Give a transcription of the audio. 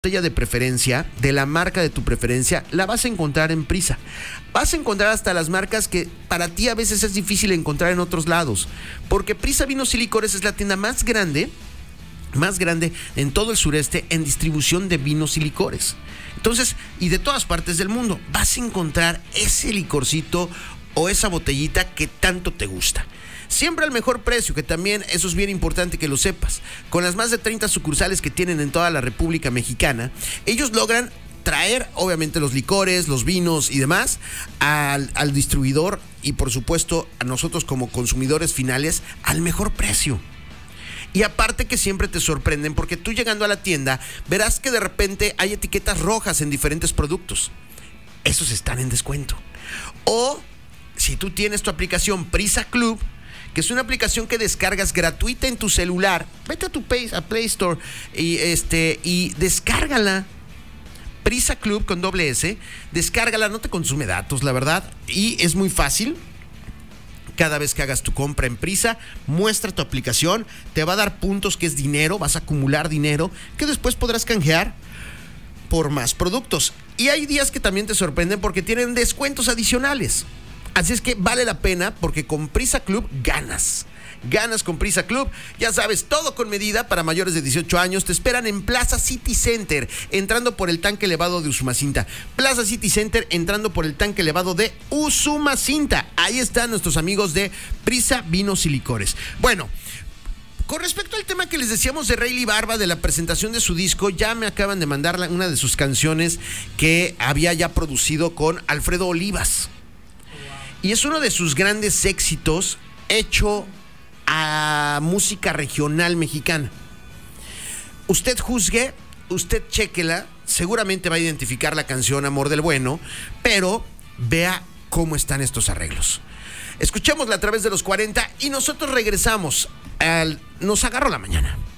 botella de preferencia, de la marca de tu preferencia, la vas a encontrar en Prisa. Vas a encontrar hasta las marcas que para ti a veces es difícil encontrar en otros lados, porque Prisa Vinos y Licores es la tienda más grande en todo el sureste en distribución de vinos y licores. Entonces, y de todas partes del mundo, vas a encontrar ese licorcito o esa botellita que tanto te gusta. Siempre al mejor precio, que también eso es bien importante que lo sepas. Con las más de 30 sucursales que tienen en toda la República Mexicana, ellos logran traer obviamente los licores, los vinos y demás al distribuidor y por supuesto a nosotros como consumidores finales al mejor precio. Y aparte que siempre te sorprenden porque tú llegando a la tienda verás que de repente hay etiquetas rojas en diferentes productos. Esos están en descuento. O si tú tienes tu aplicación Prisa Club, que es una aplicación que descargas gratuita en tu celular, vete a tu Play Store y descárgala. Prisa Club con doble S, descárgala, no te consume datos, la verdad, y es muy fácil. Cada vez que hagas tu compra en Prisa, muestra tu aplicación, te va a dar puntos, que es dinero, vas a acumular dinero, que después podrás canjear por más productos. Y hay días que también te sorprenden porque tienen descuentos adicionales. Así es que vale la pena porque con Prisa Club ganas. Ganas con Prisa Club. Ya sabes, todo con medida para mayores de 18 años. Te esperan en Plaza City Center, entrando por el tanque elevado de Usumacinta. Plaza City Center, entrando por el tanque elevado de Usumacinta. Ahí están nuestros amigos de Prisa Vinos y Licores. Bueno, con respecto al tema que les decíamos de Rayleigh Barba, de la presentación de su disco, ya me acaban de mandar una de sus canciones que había ya producido con Alfredo Olivas. Y es uno de sus grandes éxitos hecho a música regional mexicana. Usted juzgue, usted chéquela, seguramente va a identificar la canción Amor del Bueno, pero vea cómo están estos arreglos. Escuchémosla a través de los 40 y nosotros regresamos al Nos Agarró la Mañana.